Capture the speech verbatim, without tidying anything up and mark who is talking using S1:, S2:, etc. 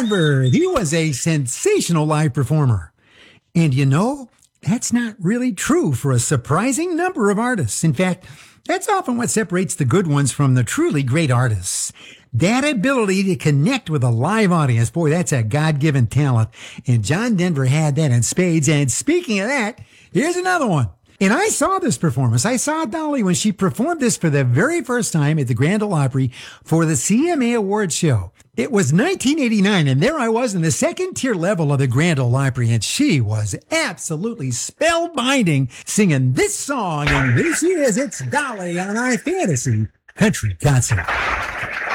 S1: Denver. He was a sensational live performer. And you know, that's not really true for a surprising number of artists. In fact, that's often what separates the good ones from the truly great artists. That ability to connect with a live audience, boy, that's a God-given talent. And John Denver had that in spades. And speaking of that, here's another one. And I saw this performance. I saw Dolly when she performed this for the very first time at the Grand Ole Opry for the C M A Awards show. It was nineteen eighty-nine, and there I was in the second tier level of the Grand Ole Opry, and she was absolutely spellbinding singing this song. And this is It's Dolly on our Fantasy Country Concert.